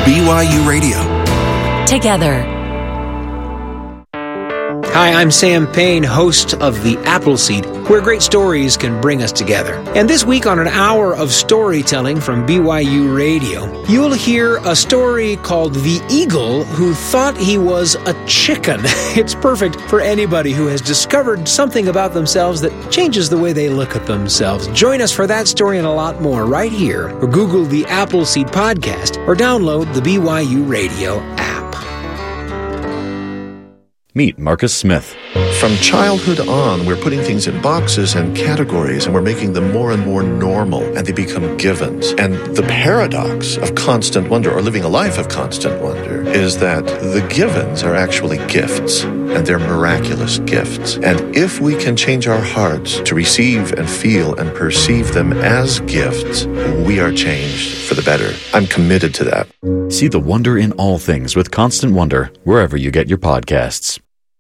BYU Radio. Together. Hi, I'm Sam Payne, host of The Appleseed, where great stories can bring us together. And this week on an hour of storytelling from BYU Radio, you'll hear a story called The Eagle Who Thought He Was a Chicken. It's perfect for anybody who has discovered something about themselves that changes the way they look at themselves. Join us for that story and a lot more right here, or Google The Appleseed Podcast, or download the BYU Radio app. Meet Marcus Smith. From childhood on, we're putting things in boxes and categories, and we're making them more and more normal, and they become givens. And the paradox of constant wonder, or living a life of constant wonder, is that the givens are actually gifts, and they're miraculous gifts. And if we can change our hearts to receive and feel and perceive them as gifts, we are changed for the better. I'm committed to that. See the wonder in all things with Constant Wonder, wherever you get your podcasts.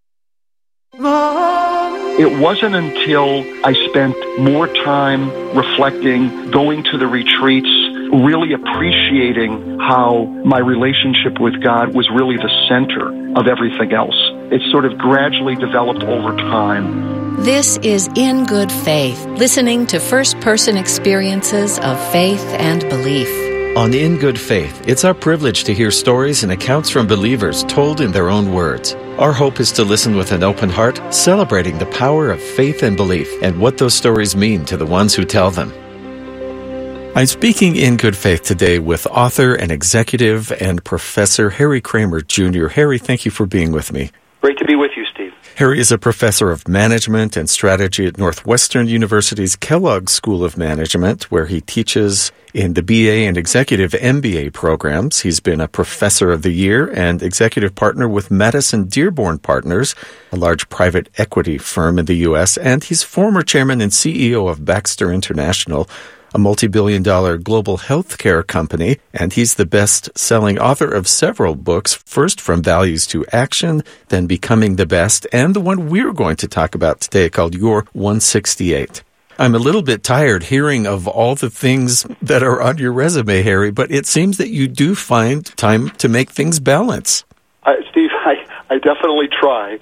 It wasn't until I spent more time reflecting, going to the retreats, really appreciating how my relationship with God was really the center of everything else. It sort of gradually developed over time. This is In Good Faith, listening to first-person experiences of faith and belief. On In Good Faith, it's our privilege to hear stories and accounts from believers told in their own words. Our hope is to listen with an open heart, celebrating the power of faith and belief and what those stories mean to the ones who tell them. I'm speaking in good faith today with author and executive and Professor Harry Kramer, Jr. Harry, thank you for being with me. Great to be with you, Steve. Harry is a professor of management and strategy at Northwestern University's Kellogg School of Management, where he teaches in the BA and Executive MBA programs. He's been a Professor of the Year and executive partner with Madison Dearborn Partners, a large private equity firm in the U.S., and he's former chairman and CEO of Baxter International, a multi-billion-dollar global healthcare company, and he's the best-selling author of several books, first From Values to Action, then Becoming the Best, and the one we're going to talk about today called Your 168. I'm a little bit tired hearing of all the things that are on your resume, Harry, but it seems that you do find time to make things balance. Steve, I definitely try.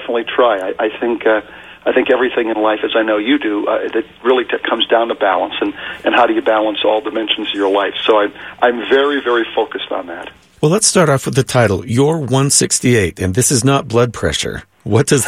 I think everything in life, as I know you do, that really comes down to balance, and how do you balance all dimensions of your life. So I'm very, very focused on that. Well, let's start off with the title, Your 168, and this is not blood pressure. What does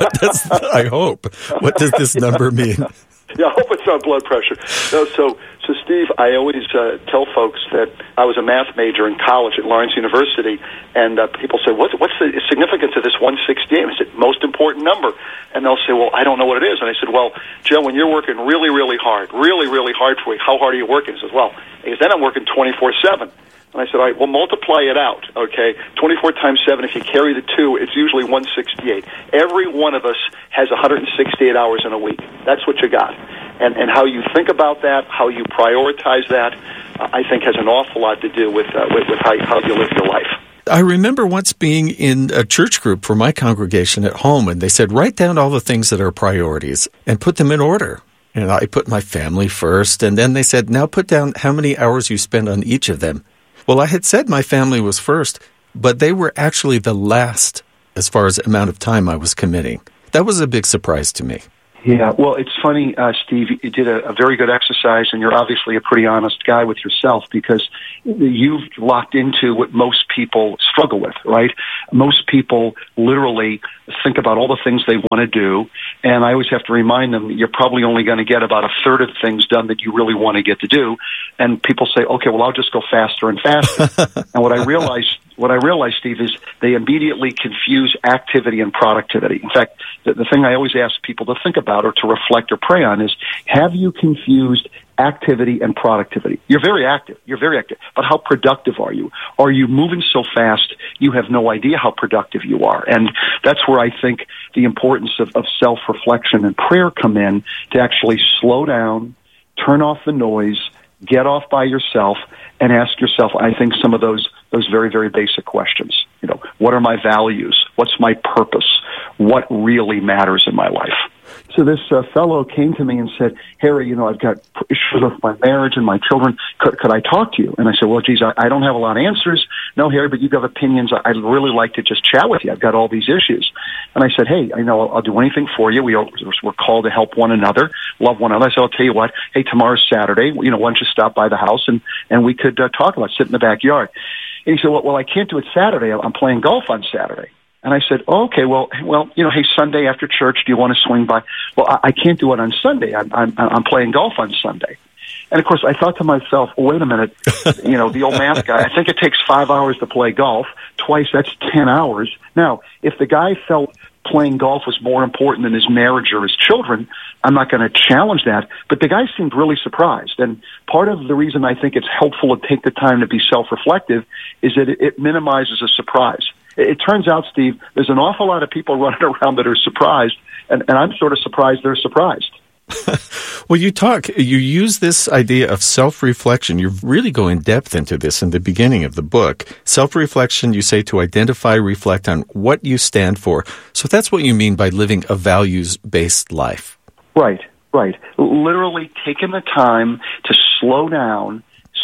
this number mean? Yeah, I hope it's not blood pressure. No, so Steve, I always tell folks that I was a math major in college at Lawrence University, and people say, what's the significance of this 168? I said, most important number. And they'll say, well, I don't know what it is. And I said, well, Joe, when you're working really, really hard for a week, how hard are you working? He says, well, then I'm working 24/7. And I said, all right, well, multiply it out, okay? 24 times 7, if you carry the 2, it's usually 168. Every one of us has 168 hours in a week. That's what you got. And how you think about that, how you prioritize that, I think has an awful lot to do with how you live your life. I remember once being in a church group for my congregation at home, and they said, write down all the things that are priorities and put them in order. And I put my family first, and then they said, now put down how many hours you spend on each of them. Well, I had said my family was first, but they were actually the last as far as amount of time I was committing. That was a big surprise to me. Yeah, well, it's funny, Steve, you did a very good exercise, and you're obviously a pretty honest guy with yourself, because you've locked into what most people struggle with, right? Most people literally think about all the things they want to do, and I always have to remind them, you're probably only going to get about a third of the things done that you really want to get to do, and people say, okay, well, I'll just go faster and faster. And what I realize, Steve, is they immediately confuse activity and productivity. In fact, the thing I always ask people to think about or to reflect or pray on is, have you confused activity and productivity? You're very active, but how productive are you? Are you moving so fast you have no idea how productive you are? And that's where I think the importance of self-reflection and prayer come in, to actually slow down, turn off the noise, get off by yourself, and ask yourself, I think, some of those very, very basic questions. What are my values? What's my purpose? What really matters in my life? So this fellow came to me and said, Harry, I've got issues with my marriage and my children. Could I talk to you? And I said, well, geez, I don't have a lot of answers, no, Harry, but you have opinions. I'd really like to just chat with you. I've got all these issues. And I said, hey, I know I'll do anything for you. We're called to help one another, love one another. I said, I'll tell you what, hey, tomorrow's Saturday. Why don't you stop by the house and we could talk about it, sit in the backyard. And he said, well, I can't do it Saturday. I'm playing golf on Saturday. And I said, okay, well, hey, Sunday after church, do you want to swing by? Well, I can't do it on Sunday. I'm playing golf on Sunday. And of course, I thought to myself, well, wait a minute, the old math guy, I think it takes 5 hours to play golf. Twice, that's 10 hours. Now, if the guy felt playing golf was more important than his marriage or his children, I'm not going to challenge that. But the guy seemed really surprised. And part of the reason I think it's helpful to take the time to be self-reflective is that it minimizes a surprise. It turns out, Steve, there's an awful lot of people running around that are surprised, and I'm sort of surprised they're surprised. Well, you use this idea of self-reflection. You really go in depth into this in the beginning of the book. Self-reflection, you say, to identify, reflect on what you stand for. So that's what you mean by living a values-based life. Right. Literally taking the time to slow down,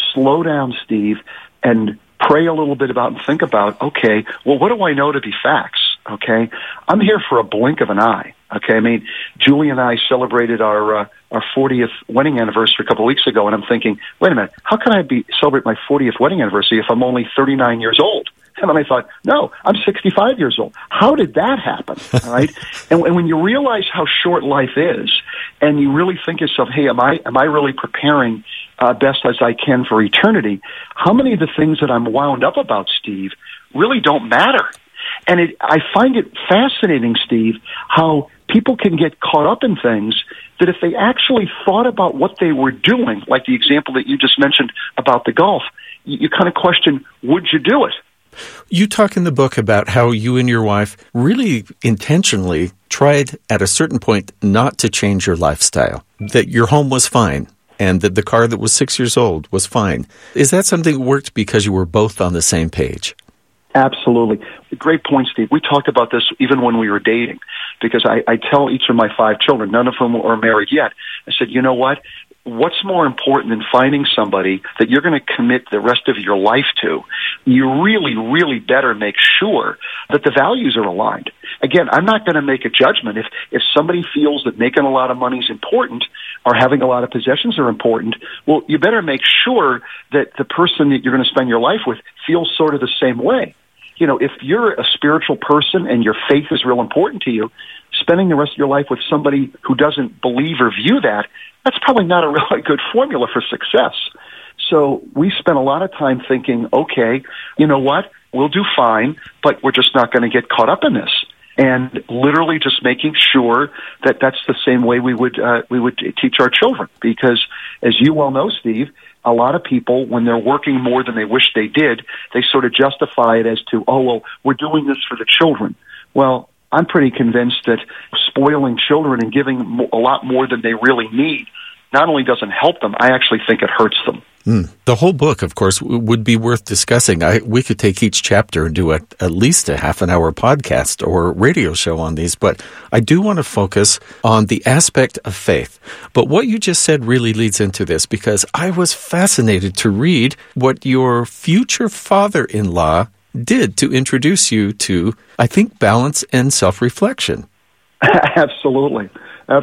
Steve, and pray a little bit about and think about, okay, well, what do I know to be facts? Okay, I'm here for a blink of an eye. Okay, I mean, Julie and I celebrated our 40th wedding anniversary a couple of weeks ago, and I'm thinking, wait a minute, how can I celebrate my 40th wedding anniversary if I'm only 39 years old? And then I thought, no, I'm 65 years old. How did that happen? All right, and when you realize how short life is, and you really think to yourself, hey, am I really preparing best as I can for eternity? How many of the things that I'm wound up about, Steve, really don't matter? And I find it fascinating, Steve, how people can get caught up in things that if they actually thought about what they were doing, like the example that you just mentioned about the golf, you kind of question, would you do it? You talk in the book about how you and your wife really intentionally tried at a certain point not to change your lifestyle, that your home was fine, and that the car that was 6 years old was fine. Is that something that worked because you were both on the same page? Absolutely. Great point, Steve. We talked about this even when we were dating, because I tell each of my 5 children, none of whom are married yet, I said, you know what? What's more important than finding somebody that you're going to commit the rest of your life to? You really, really better make sure that the values are aligned. Again, I'm not going to make a judgment. If somebody feels that making a lot of money is important or having a lot of possessions are important, well, you better make sure that the person that you're going to spend your life with feels sort of the same way. If you're a spiritual person and your faith is real important to you, spending the rest of your life with somebody who doesn't believe or view that, that's probably not a really good formula for success. So we spent a lot of time thinking, okay, you know what? We'll do fine, but we're just not going to get caught up in this. And literally just making sure that that's the same way we would teach our children. Because as you well know, Steve, a lot of people, when they're working more than they wish they did, they sort of justify it as to, oh, well, we're doing this for the children. Well, I'm pretty convinced that spoiling children and giving a lot more than they really need not only doesn't help them, I actually think it hurts them. The whole book, of course, would be worth discussing. We could take each chapter and do at least a half-an-hour podcast or radio show on these, but I do want to focus on the aspect of faith. But what you just said really leads into this, because I was fascinated to read what your future father-in-law did to introduce you to, I think, balance and self-reflection. Absolutely.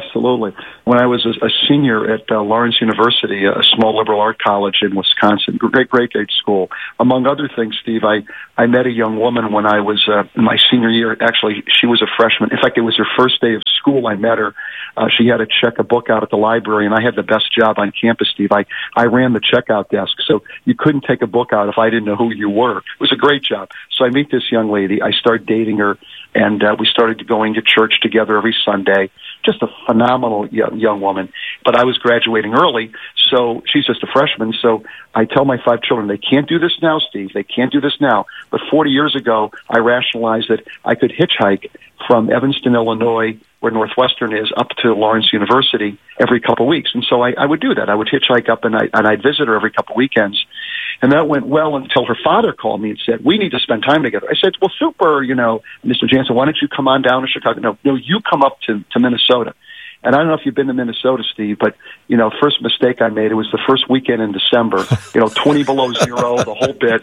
When I was a senior at Lawrence University, a small liberal art college in Wisconsin, great grade school, among other things, Steve, I met a young woman when I was in my senior year. Actually, she was a freshman. In fact, it was her first day of school I met her. She had to check a book out at the library, and I had the best job on campus, Steve. I ran the checkout desk, so you couldn't take a book out if I didn't know who you were. It was a great job. So I meet this young lady. I start dating her, and we started going to church together every Sunday. Just a phenomenal young woman. But I was graduating early, so she's just a freshman. So I tell my 5 children, they can't do this now, Steve. They can't do this now. But 40 years ago, I rationalized that I could hitchhike from Evanston, Illinois, where Northwestern is, up to Lawrence University every couple of weeks. And so I would do that. I would hitchhike up, and I'd visit her every couple of weekends. And that went well until her father called me and said, we need to spend time together. I said, well, super, Mr. Jansen, why don't you come on down to Chicago? No, you come up to Minnesota. And I don't know if you've been to Minnesota, Steve, but, first mistake I made, it was the first weekend in December, 20 below zero, the whole bit.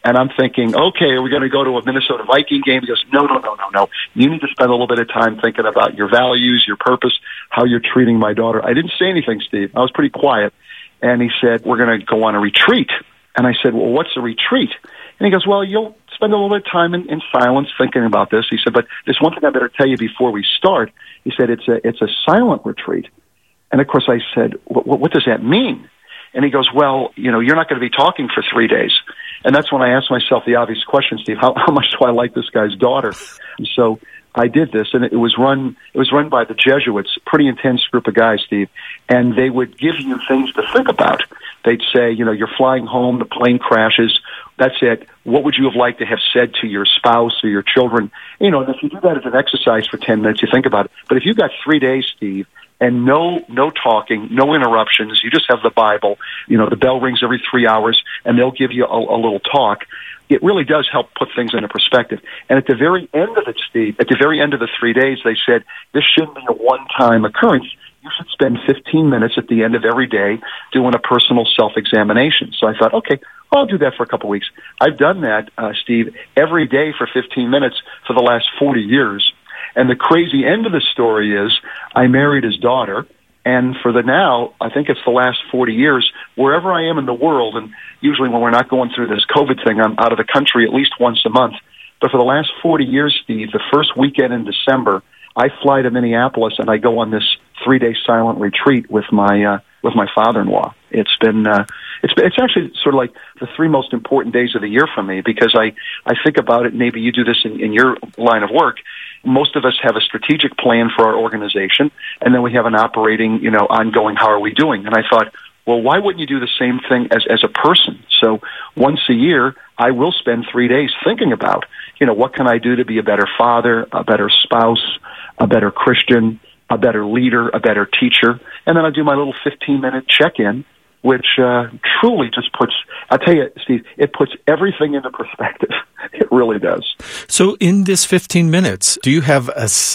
And I'm thinking, okay, are we going to go to a Minnesota Viking game? He goes, no. You need to spend a little bit of time thinking about your values, your purpose, how you're treating my daughter. I didn't say anything, Steve. I was pretty quiet. And he said, we're going to go on a retreat. And I said, well, what's a retreat? And he goes, well, you'll spend a little bit of time in silence thinking about this. He said, but there's one thing I better tell you before we start. He said, it's a silent retreat. And, of course, I said, what does that mean? And he goes, well, you're not going to be talking for 3 days. And that's when I asked myself the obvious question, Steve, how much do I like this guy's daughter? And so I did this, and it was run by the Jesuits, pretty intense group of guys, Steve, and they would give you things to think about. They'd say, you're flying home, the plane crashes, that's it. What would you have liked to have said to your spouse or your children? And if you do that as an exercise for 10 minutes, you think about it. But if you've got 3 days, Steve, and no talking, no interruptions, you just have the Bible, the bell rings every 3 hours, and they'll give you a little talk, it really does help put things into perspective. And at the very end of it, Steve, at the very end of the 3 days, they said, this shouldn't be a one-time occurrence. You should spend 15 minutes at the end of every day doing a personal self-examination. So I thought, okay, I'll do that for a couple of weeks. I've done that, Steve, every day for 15 minutes for the last 40 years. And the crazy end of the story is I married his daughter, and for I think it's the last 40 years, wherever I am in the world, and usually when we're not going through this COVID thing, I'm out of the country at least once a month. But for the last 40 years, Steve, the first weekend in December, I fly to Minneapolis and I go on this 3-day silent retreat with my father-in-law. It's actually sort of like the 3 most important days of the year for me, because I think about it. Maybe you do this in your line of work. Most of us have a strategic plan for our organization, and then we have an operating, ongoing, how are we doing? And I thought, well, why wouldn't you do the same thing as a person? So once a year, I will spend 3 days thinking about, what can I do to be a better father, a better spouse, a better Christian, a better leader, a better teacher. And then I do my little 15-minute check-in, which truly just I'll tell you, Steve, it puts everything into perspective. It really does. So in this 15 minutes, do you have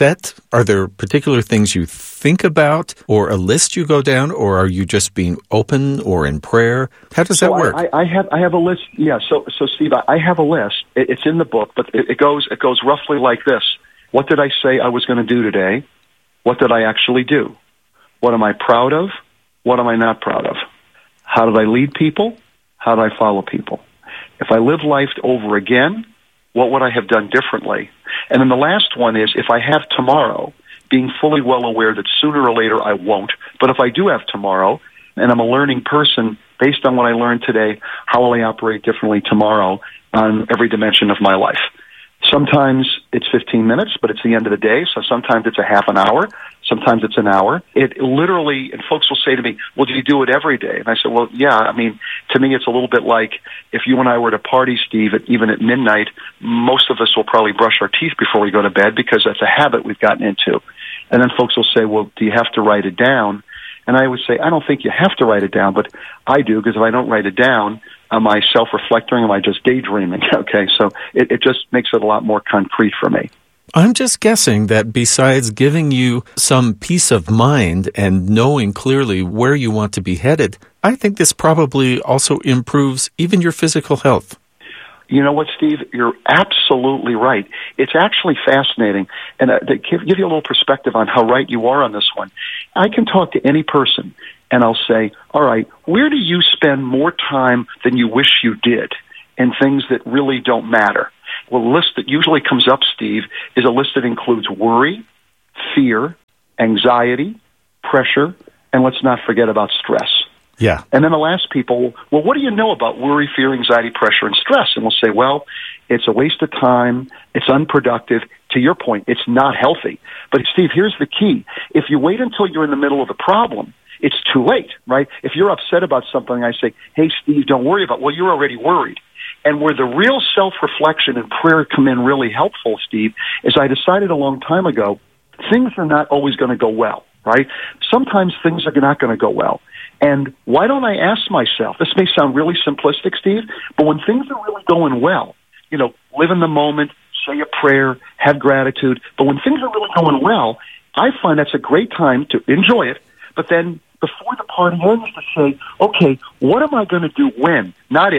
are there particular things you think about, or a list you go down, or are you just being open or in prayer? How does that work? I have a list. Yeah. So Steve, I have a list. It's in the book, but it goes roughly like this. What did I say I was going to do today? What did I actually do? What am I proud of? What am I not proud of? How did I lead people? How did I follow people? If I lived life over again, what would I have done differently? And then the last one is, if I have tomorrow, being fully well aware that sooner or later I won't, but if I do have tomorrow, and I'm a learning person, based on what I learned today, how will I operate differently tomorrow on every dimension of my life? Sometimes it's 15 minutes, but it's the end of the day, so sometimes it's a half an hour, sometimes it's an hour. It literally, and folks will say to me, well, do you do it every day? And I said, well, yeah, to me it's a little bit like if you and I were at a party, Steve, even at midnight, most of us will probably brush our teeth before we go to bed because that's a habit we've gotten into. And then folks will say, well, do you have to write it down? And I would say, I don't think you have to write it down, but I do, because if I don't write it down, am I self-reflecting? Am I just daydreaming? Okay, so it just makes it a lot more concrete for me. I'm just guessing that besides giving you some peace of mind and knowing clearly where you want to be headed, I think this probably also improves even your physical health. You know what, Steve? You're absolutely right. It's actually fascinating. And to give you a little perspective on how right you are on this one, I can talk to any person and I'll say, all right, where do you spend more time than you wish you did in things that really don't matter? Well, the list that usually comes up, Steve, is a list that includes worry, fear, anxiety, pressure, and let's not forget about stress. Yeah. And then I'll ask people, well, what do you know about worry, fear, anxiety, pressure, and stress? And we'll say, well, it's a waste of time. It's unproductive. To your point, it's not healthy. But Steve, here's the key. If you wait until you're in the middle of the problem, it's too late, right? If you're upset about something, I say, hey, Steve, don't worry about it. Well, you're already worried. And where the real self-reflection and prayer come in really helpful, Steve, is I decided a long time ago, things are not always going to go well, right? Sometimes things are not going to go well. And why don't I ask myself, this may sound really simplistic, Steve, but when things are really going well, live in the moment, say a prayer, have gratitude. But when things are really going well, I find that's a great time to enjoy it. But then before the party ends, to say, okay, what am I going to do when, not if?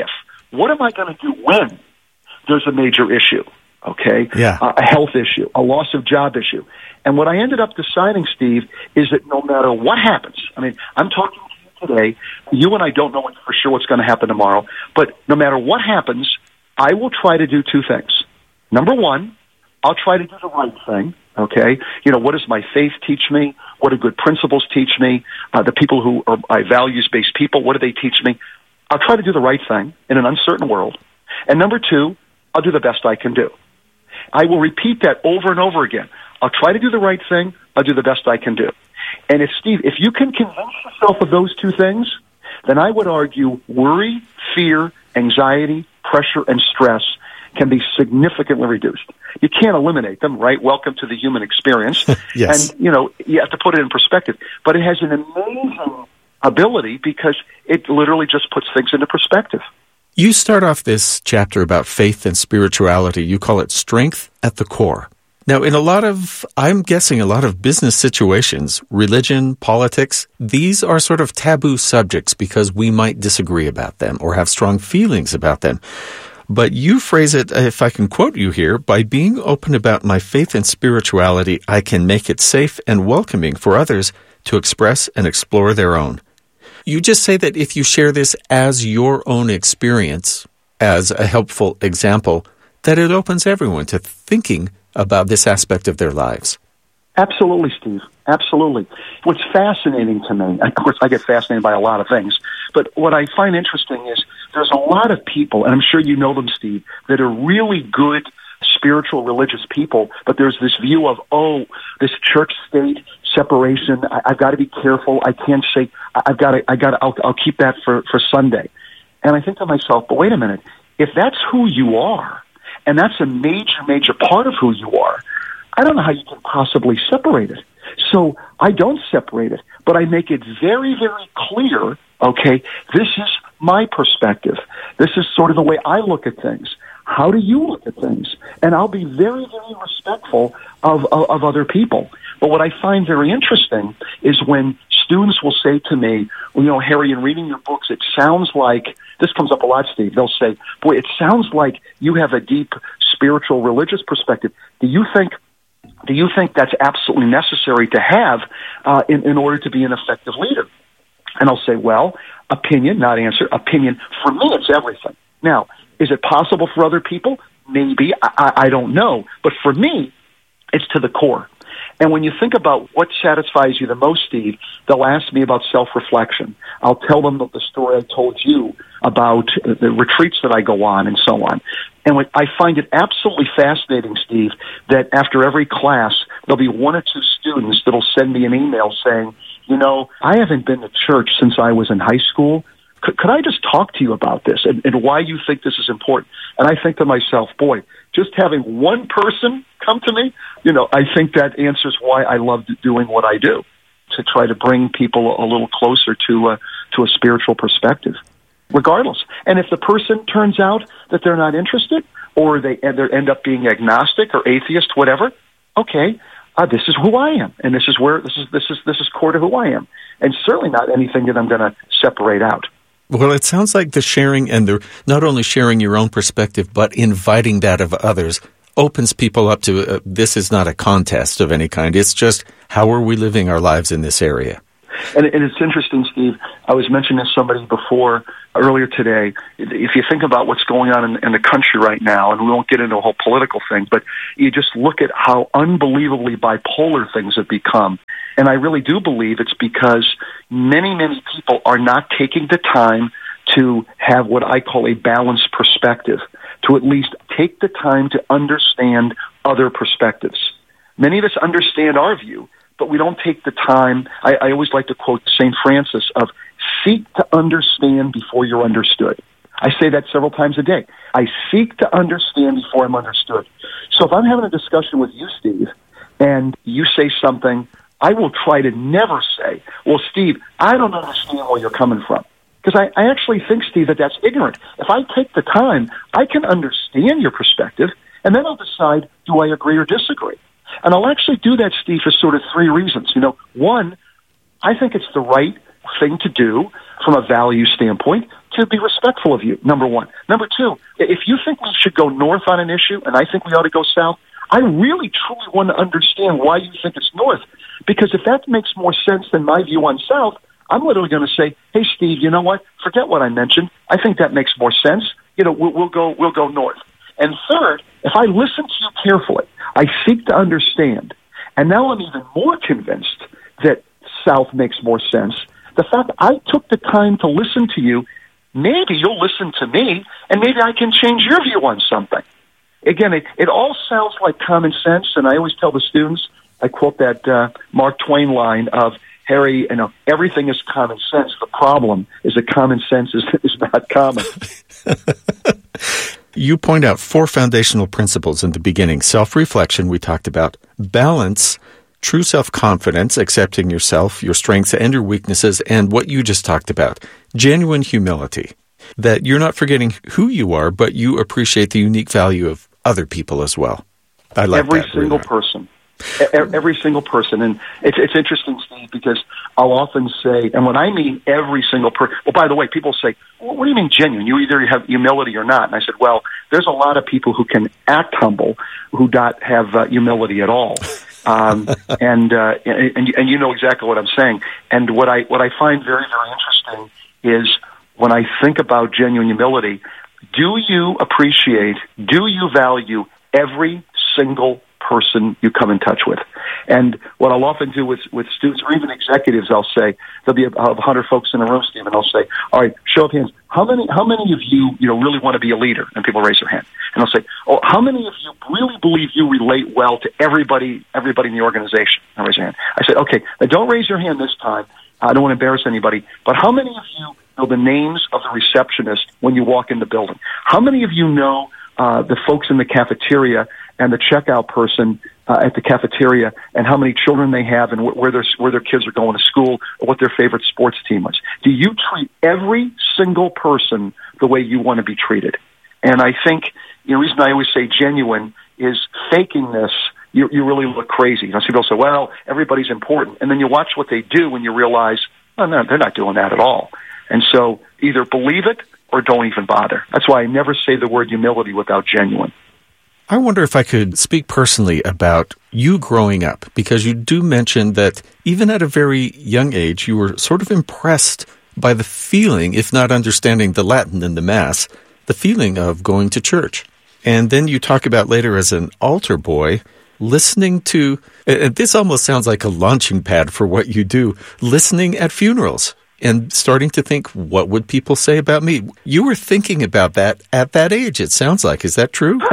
what am I going to do when there's a major issue, okay? Yeah. A health issue, a loss of job issue. And what I ended up deciding, Steve, is that no matter what happens, I mean, I'm talking to you today, you and I don't know for sure what's going to happen tomorrow, but no matter what happens, I will try to do two things. Number one, I'll try to do the right thing, okay? You know, what does my faith teach me? What do good principles teach me? The people who are values-based people, what do they teach me? I'll try to do the right thing in an uncertain world. And number two, I'll do the best I can do. I will repeat that over and over again. I'll try to do the right thing. I'll do the best I can do. And if you can convince yourself of those two things, then I would argue worry, fear, anxiety, pressure, and stress can be significantly reduced. You can't eliminate them, right? Welcome to the human experience. Yes. And, you know, you have to put it in perspective. But it has an amazing ability because it literally just puts things into perspective. You start off this chapter about faith and spirituality. You call it strength at the core. Now, in I'm guessing a lot of business situations, religion, politics, these are sort of taboo subjects because we might disagree about them or have strong feelings about them. But you phrase it, if I can quote you here, by being open about my faith and spirituality, I can make it safe and welcoming for others to express and explore their own. You just say that if you share this as your own experience, as a helpful example, that it opens everyone to thinking about this aspect of their lives. Absolutely, Steve. Absolutely. What's fascinating to me, of course, I get fascinated by a lot of things, but what I find interesting is there's a lot of people, and I'm sure you know them, Steve, that are really good spiritual, religious people, but there's this view of, this church-state separation. I've got to be careful. I can't say, I'll keep that for Sunday. And I think to myself, but wait a minute, if that's who you are, and that's a major, major part of who you are, I don't know how you can possibly separate it. So I don't separate it, but I make it very, very clear, okay, this is my perspective. This is sort of the way I look at things. How do you look at things? And I'll be very, very respectful of other people. But what I find very interesting is when students will say to me, well, you know, Harry, in reading your books, it sounds like, this comes up a lot, Steve, they'll say, boy, it sounds like you have a deep spiritual, religious perspective. Do you think that's absolutely necessary to have in order to be an effective leader? And I'll say, well, opinion, not answer, opinion. For me, it's everything. Now, is it possible for other people? Maybe. I don't know. But for me, it's to the core. And when you think about what satisfies you the most, Steve, they'll ask me about self-reflection. I'll tell them the story I told you about the retreats that I go on and so on. And I find it absolutely fascinating, Steve, that after every class, there'll be one or two students that'll send me an email saying, you know, I haven't been to church since I was in high school. Could I just talk to you about this and why you think this is important? And I think to myself, boy, just having one person come to me, you know, I think that answers why I love doing what I do, to try to bring people a little closer to a spiritual perspective, regardless. And if the person turns out that they're not interested, or they end up being agnostic or atheist, whatever, okay, this is who I am, and this is core to who I am, and certainly not anything that I'm going to separate out. Well, it sounds like the sharing and not only sharing your own perspective, but inviting that of others opens people up to this is not a contest of any kind. It's just how are we living our lives in this area. And it's interesting, Steve. I was mentioning to somebody earlier today, if you think about what's going on in the country right now, and we won't get into a whole political thing, but you just look at how unbelievably bipolar things have become. And I really do believe it's because many, many people are not taking the time to have what I call a balanced perspective, to at least take the time to understand other perspectives. Many of us understand our view, but we don't take the time. I always like to quote St. Francis of seek to understand before you're understood. I say that several times a day. I seek to understand before I'm understood. So if I'm having a discussion with you, Steve, and you say something, I will try to never say, well, Steve, I don't understand where you're coming from. Because I actually think, Steve, that's ignorant. If I take the time, I can understand your perspective, and then I'll decide, do I agree or disagree? And I'll actually do that, Steve, for sort of three reasons. One, I think it's the right thing to do from a value standpoint. to be respectful of you, number one. Number two, if you think we should go north on an issue and I think we ought to go south, I really, truly want to understand why you think it's north. Because if that makes more sense than my view on south, I'm literally going to say, hey, Steve, you know what? Forget what I mentioned. I think that makes more sense. We'll go north. And third, if I listen to you carefully, I seek to understand, and now I'm even more convinced that south makes more sense. The fact that I took the time to listen to you, maybe you'll listen to me, and maybe I can change your view on something. Again, it all sounds like common sense, and I always tell the students, I quote that Mark Twain line of, Harry, everything is common sense. The problem is that common sense is not common. You point out 4 foundational principles in the beginning. Self-reflection, we talked about. Balance, true self-confidence, accepting yourself, your strengths and your weaknesses, and what you just talked about, genuine humility, that you're not forgetting who you are, but you appreciate the unique value of other people as well. I like every that. Single person. Every single person. And it's interesting, Steve, because I'll often say, and when I mean every single person, well, by the way, people say, well, what do you mean genuine? You either have humility or not. And I said, well, there's a lot of people who can act humble who don't have humility at all. And you know exactly what I'm saying. And what I find very, very interesting is when I think about genuine humility, do you value every single person you come in touch with? And what I'll often do with students or even executives, I'll say, there'll be 100 folks in a room, Steve, and I'll say, all right, show of hands, how many of you really want to be a leader? And people raise their hand. And I'll say, oh, how many of you really believe you relate well to everybody in the organization? And raise your hand. I said, okay, now don't raise your hand this time. I don't want to embarrass anybody, but how many of you know the names of the receptionist when you walk in the building? How many of you know the folks in the cafeteria and the checkout person at the cafeteria, and how many children they have, and where their kids are going to school, or what their favorite sports team is? Do you treat every single person the way you want to be treated? And I think the reason I always say genuine is faking this. You really look crazy. Some people say, well, everybody's important, and then you watch what they do, and you realize, oh no, they're not doing that at all. And so either believe it or don't even bother. That's why I never say the word humility without genuine. I wonder if I could speak personally about you growing up, because you do mention that even at a very young age, you were sort of impressed by the feeling, if not understanding the Latin and the Mass, the feeling of going to church. And then you talk about later as an altar boy, listening to, this almost sounds like a launching pad for what you do, listening at funerals and starting to think, what would people say about me? You were thinking about that at that age, it sounds like. Is that true?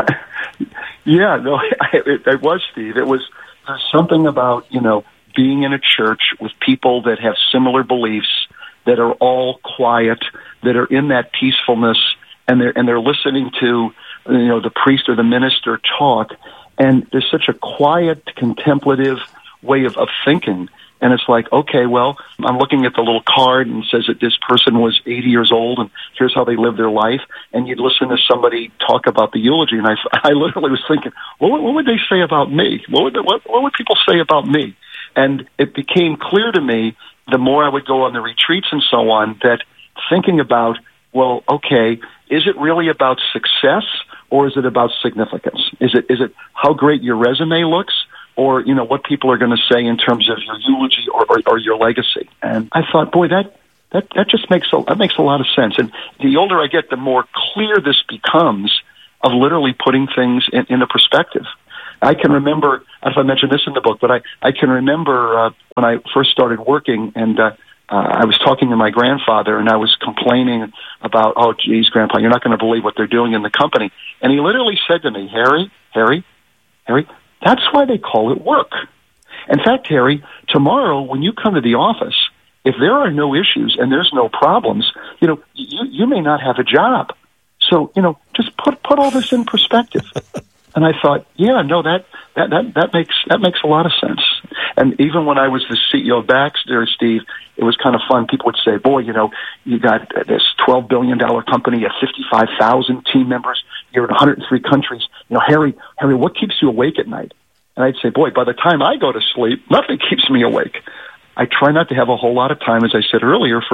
Yeah, no, it was, Steve. There's something about, being in a church with people that have similar beliefs, that are all quiet, that are in that peacefulness, and they're listening to, the priest or the minister talk, and there's such a quiet, contemplative way of thinking. And it's like, okay, well, I'm looking at the little card and it says that this person was 80 years old and here's how they lived their life. And you'd listen to somebody talk about the eulogy. And I literally was thinking, what would they say about me? What would people say about me? And it became clear to me, the more I would go on the retreats and so on, that thinking about, well, okay, is it really about success or is it about significance? Is it how great your resume looks? Or, what people are going to say in terms of your eulogy or your legacy. And I thought, boy, that just makes a lot of sense. And the older I get, the more clear this becomes of literally putting things into perspective. I can remember, I don't know if I mentioned this in the book, but I can remember when I first started working, and I was talking to my grandfather, and I was complaining about, oh, geez, Grandpa, you're not going to believe what they're doing in the company. And he literally said to me, Harry, that's why they call it work. In fact, Harry, tomorrow when you come to the office, if there are no issues and there's no problems, you may not have a job. So, just put all this in perspective. And I thought, yeah, no, that makes a lot of sense. And even when I was the CEO of Baxter, Steve, it was kind of fun. People would say, boy, you got this $12 billion company, you have 55,000 team members, you're in 103 countries. Harry, what keeps you awake at night? And I'd say, boy, by the time I go to sleep, nothing keeps me awake. I try not to have a whole lot of time, as I said earlier, for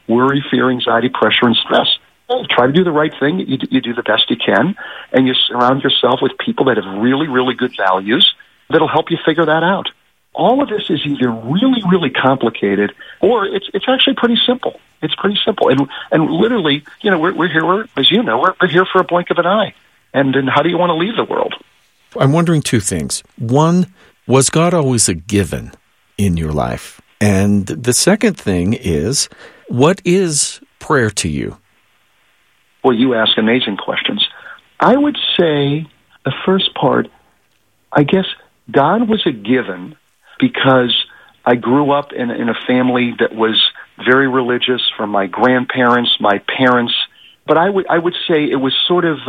worry, fear, anxiety, pressure, and stress. Try to do the right thing. You do the best you can, and you surround yourself with people that have really, really good values that'll help you figure that out. All of this is either really, really complicated, or it's actually pretty simple. It's pretty simple, and literally, we're here. As you know, we're here for a blink of an eye. And then, how do you want to leave the world? I'm wondering two things. One, was God always a given in your life? And the second thing is, what is prayer to you? Well, you ask amazing questions. I would say the first part, I guess God was a given because I grew up in a family that was very religious, from my grandparents, my parents. But I would say it was sort of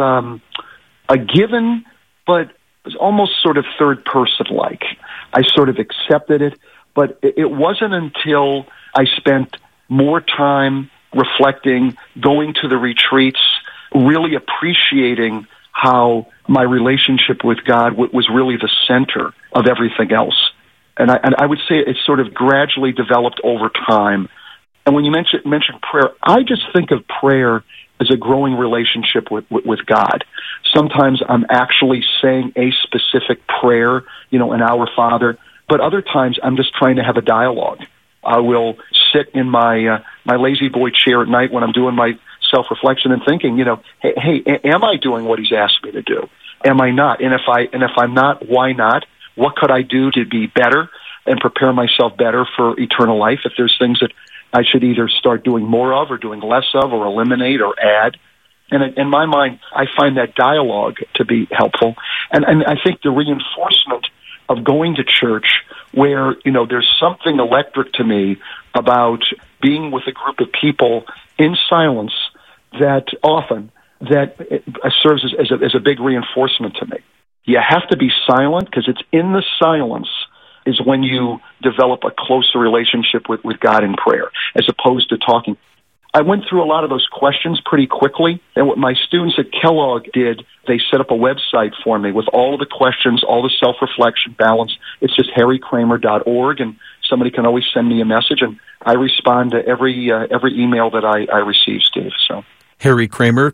a given, but it was almost sort of third person like. I sort of accepted it, but it wasn't until I spent more time reflecting, going to the retreats, really appreciating how my relationship with God was really the center of everything else. And I would say it sort of gradually developed over time. And when you mention prayer, I just think of prayer as a growing relationship with God. Sometimes I'm actually saying a specific prayer, an Our Father, but other times I'm just trying to have a dialogue. I will sit in my lazy boy chair at night when I'm doing my self-reflection and thinking, hey, am I doing what he's asked me to do? Am I not? And if I'm not, why not? What could I do to be better and prepare myself better for eternal life? If there's things that I should either start doing more of or doing less of or eliminate or add. And in my mind, I find that dialogue to be helpful. And I think the reinforcement of going to church where, there's something electric to me about being with a group of people in silence that serves as a big reinforcement to me. You have to be silent because it's in the silence is when you develop a closer relationship with God in prayer, as opposed to talking. I went through a lot of those questions pretty quickly, and what my students at Kellogg did, they set up a website for me with all of the questions, all the self-reflection, balance. It's just harrykramer.org, and somebody can always send me a message, and I respond to every email that I receive, Steve. So Harry Kramer,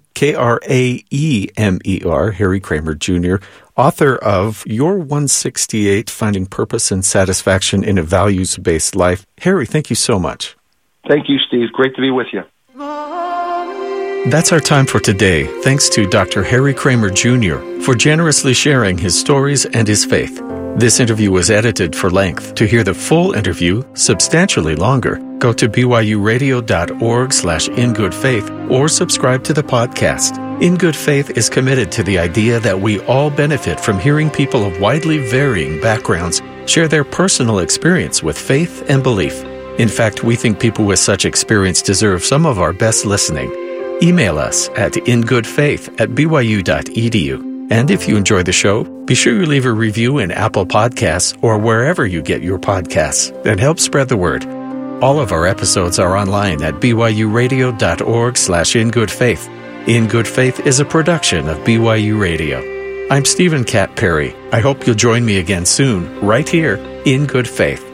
Kraemer, Harry Kramer Jr., author of Your 168, Finding Purpose and Satisfaction in a Values-Based Life. Harry, thank you so much. Thank you, Steve. Great to be with you. That's our time for today. Thanks to Dr. Harry Kramer Jr. for generously sharing his stories and his faith. This interview was edited for length. To hear the full interview, substantially longer, go to byuradio.org/ingoodfaith or subscribe to the podcast. In Good Faith is committed to the idea that we all benefit from hearing people of widely varying backgrounds share their personal experience with faith and belief. In fact, we think people with such experience deserve some of our best listening. Email us at ingoodfaith@byu.edu. And if you enjoy the show, be sure you leave a review in Apple Podcasts or wherever you get your podcasts and help spread the word. All of our episodes are online at byuradio.org/ingoodfaith. In Good Faith is a production of BYU Radio. I'm Stephen Cat Perry. I hope you'll join me again soon, right here in Good Faith.